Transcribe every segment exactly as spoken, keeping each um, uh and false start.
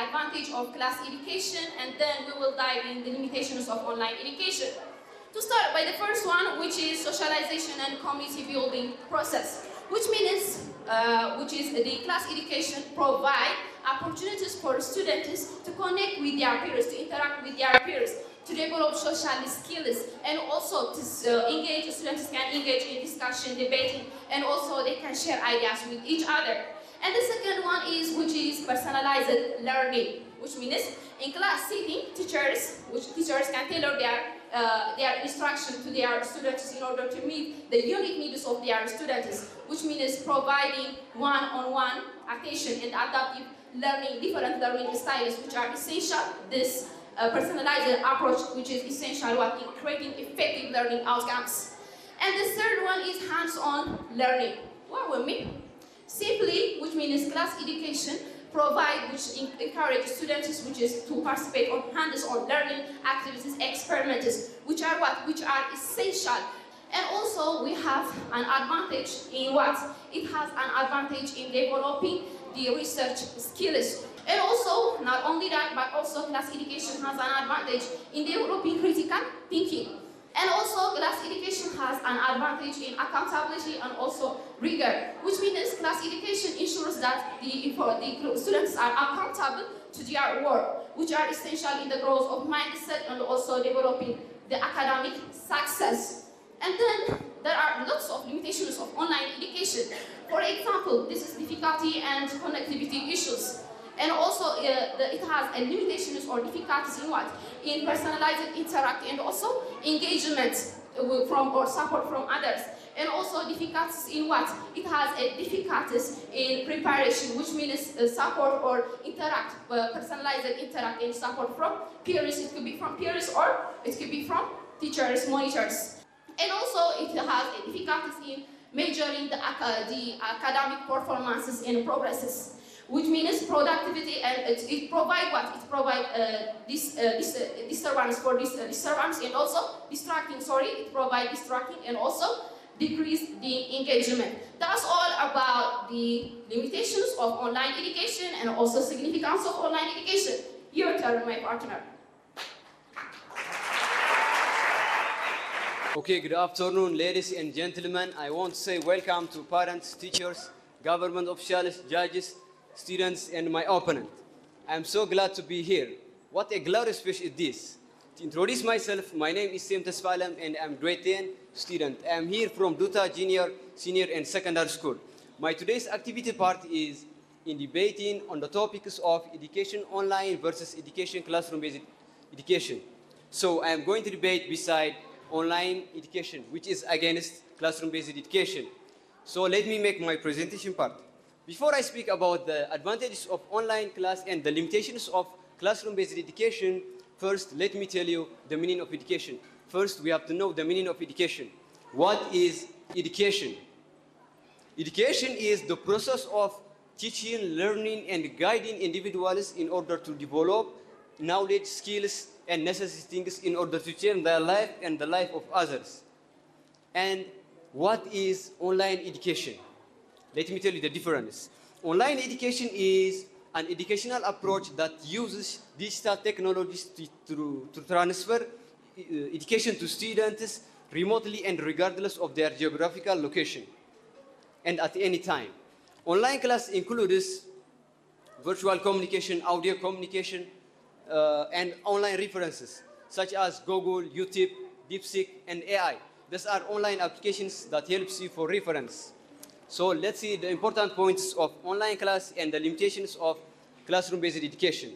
advantage of class education, and then we will dive in the limitations of online education. To start by the first one, which is socialization and community building process, which means, uh, which is the class education provide opportunities for students to connect with their peers, to interact with their peers, to develop social skills, and also to uh, engage, students can engage in discussion, debating, and also they can share ideas with each other. And the second one is, which is personalized learning, which means in class setting, teachers, which teachers can tailor their, uh, their instruction to their students in order to meet the unique needs of their students, which means providing one-on-one attention and adaptive learning, different learning styles, which are essential. This uh, personalized approach, which is essential what in creating effective learning outcomes. And the third one is hands-on learning. What with me? Simply, which means class education, provide, which encourage students, which is to participate on hands-on learning activities, experiments, which are what? Which are essential. And also, we have an advantage in what? It has an advantage in developing the research skills. And also, not only that, but also class education has an advantage in developing critical thinking. And also, class education has an advantage in accountability and also rigor, which means class education ensures that the, the students are accountable to their work, which are essential in the growth of mindset and also developing the academic success. And then there are lots of limitations of online education. For example, this is difficulty and connectivity issues. And also, uh, the, it has a limitations or difficulties in what? In personalized interact and also engagement from or support from others. And also difficulties in what? It has a difficulties in preparation, which means uh, support or interact, uh, personalized interact and support from peers. It could be from peers or it could be from teachers, monitors. And also, it has a difficulties in measuring the, uh, the academic performances and progresses, which means productivity, and it, it provide what? It provide uh, this, uh, this uh, disturbance for this uh, disturbance and also distracting, sorry, it provide distracting and also decrease the engagement. That's all about the limitations of online education and also significance of online education. Your turn, my partner. Okay, good afternoon, ladies and gentlemen. I want to say welcome to parents, teachers, government officials, judges, students, and my opponent. I'm so glad to be here. What a glorious speech is this. To introduce myself, my name is Sim Tasfalam, and I'm grade ten student. I'm here from Duta Junior, Senior, and Secondary School. My today's activity part is in debating on the topics of education online versus education classroom-based education. So I'm going to debate beside online education, which is against classroom-based education. So let me make my presentation part. Before I speak about the advantages of online class and the limitations of classroom-based education, first let me tell you the meaning of education. First, we have to know the meaning of education. What is education? Education is the process of teaching, learning, and guiding individuals in order to develop knowledge, skills, and necessary things in order to change their life and the life of others. And what is online education? Let me tell you the difference. Online education is an educational approach that uses digital technologies to, to, to transfer uh, education to students remotely and regardless of their geographical location and at any time. Online class includes virtual communication, audio communication, uh, and online references such as Google, YouTube, DeepSeek, and A I. These are online applications that helps you for reference. So let's see the important points of online class and the limitations of classroom-based education.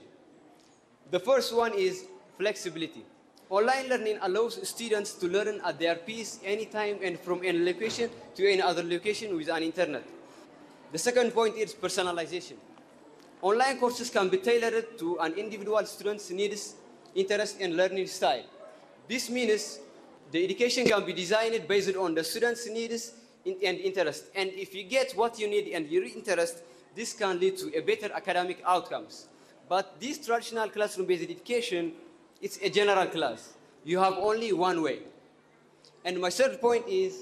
The first one is flexibility. Online learning allows students to learn at their pace anytime and from any location to any other location with an internet. The second point is personalization. Online courses can be tailored to an individual student's needs, interests, and learning style. This means the education can be designed based on the student's needs and interest. And if you get what you need and your interest, this can lead to a better academic outcomes. But this traditional classroom-based education, it's a general class. You have only one way. And my third point is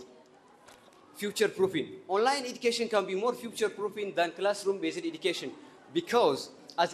future-proofing. Online education can be more future-proofing than classroom-based education because